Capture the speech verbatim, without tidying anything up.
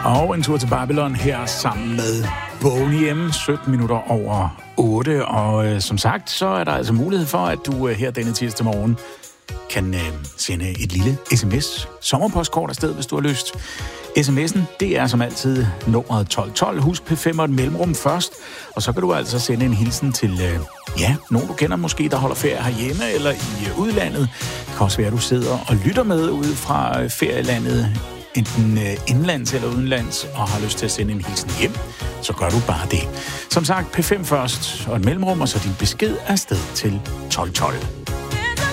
Og en tur til Babylon her sammen med Boney M, sytten minutter over otte. Og øh, som sagt, så er der altså mulighed for, at du øh, her denne tirsdag morgen kan øh, sende et lille sms, sommerpostkort afsted, hvis du har lyst. Sms'en, det er som altid nummeret tolv tolv. Husk P fem og et mellemrum først, og så kan du altså sende en hilsen til, øh, ja, nogen du kender måske, der holder ferie herhjemme eller i øh, udlandet. Det kan også være, at du sidder og lytter med ude fra øh, ferielandet, enten øh, indlands eller udenlands, og har lyst til at sende en hilsen hjem, så gør du bare det. Som sagt, P fem først og et mellemrum, og så din besked afsted til tolv tolv.